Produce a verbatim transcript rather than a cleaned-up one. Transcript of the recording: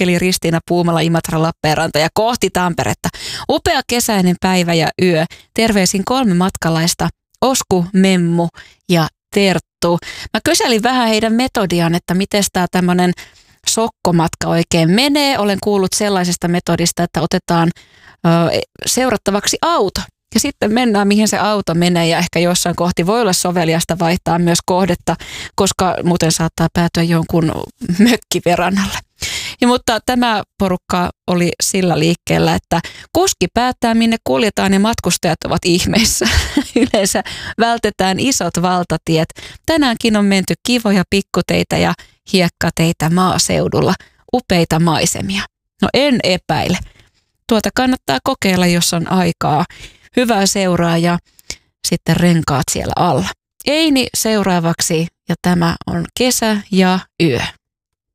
Mikkeli, Ristiina, Puumala, Imatra, Lappeenranta ja kohti Tamperetta. Upea kesäinen päivä ja yö. Terveisin kolme matkalaista, Osku, Memmu ja Terttu. Mä kyselin vähän heidän metodiaan, että miten tämä tämmöinen sokkomatka oikein menee. Olen kuullut sellaisesta metodista, että otetaan ö, seurattavaksi auto. Ja sitten mennään, mihin se auto menee, ja ehkä jossain kohti voi olla soveliasta vaihtaa myös kohdetta, koska muuten saattaa päätyä jonkun mökkiverannalle. Ja, mutta tämä porukka oli sillä liikkeellä, että kuski päättää, minne kuljetaan, ja matkustajat ovat ihmeissä. Yleensä vältetään isot valtatiet. Tänäänkin on menty kivoja pikkuteitä ja hiekkateitä maaseudulla. Upeita maisemia. No en epäile. Tuota kannattaa kokeilla, jos on aikaa. Hyvää seuraa ja sitten renkaat siellä alla. Eini seuraavaksi, ja tämä on Kesä ja yö.